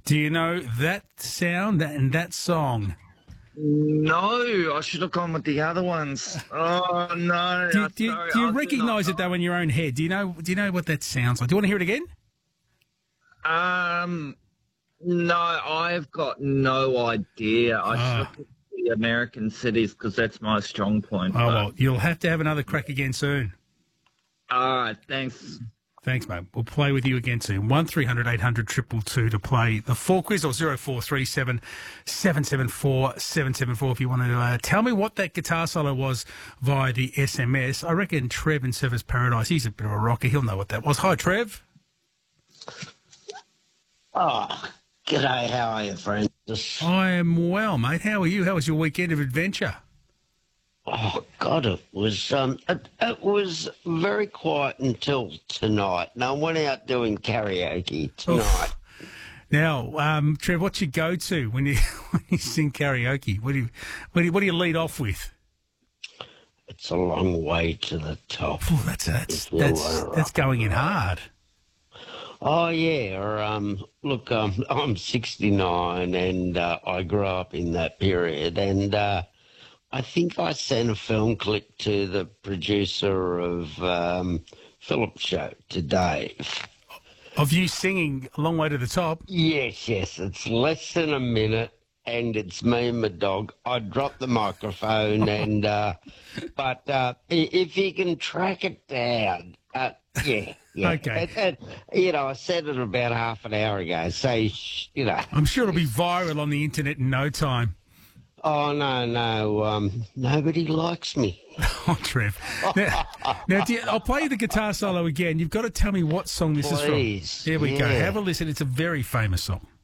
Do you know that sound and that song? No, I should have gone with the other ones. Oh no! Do you recognise it though in your own head? Do you know what that sounds like? Do you want to hear it again? No, I've got no idea. I should have picked the American cities because that's my strong point. Oh well, you'll have to have another crack again soon. All right, thanks. Thanks, mate. We'll play with you again soon. 1300 800 222 to play the 4 quiz, or 0437 774 774 if you want to tell me what that guitar solo was via the SMS. I reckon Trev in Surfers Paradise, he's a bit of a rocker. He'll know what that was. Hi, Trev. Oh, g'day. How are you, friends? I am well, mate. How are you? How was your weekend of adventure? Oh God, it was very quiet until tonight. And I went out doing karaoke tonight. Oof. Now, Trev, what's your go-to when you sing karaoke? What do you lead off with? It's a long way to the top. Oh, that's going in hard. Oh yeah. Look, I'm 69, and I grew up in that period, and I think I sent a film clip to the producer of Philip's show today. Of you singing A Long Way to the Top? Yes. It's less than a minute, and it's me and my dog. I dropped the microphone, and but if you can track it down, yeah. Okay. I said it about half an hour ago, so I'm sure it'll be viral on the internet in no time. Oh, no, nobody likes me. Oh, Trev. Now I'll play you the guitar solo again. You've got to tell me what song this is from. Please. Here we go. Yeah. Have a listen. It's a very famous song.